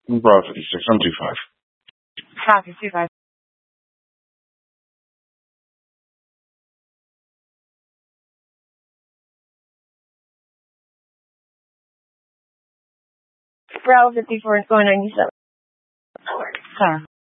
Bravo 56, I'm 25. Copy, 25. Bravo 54 is going 97. Sorry.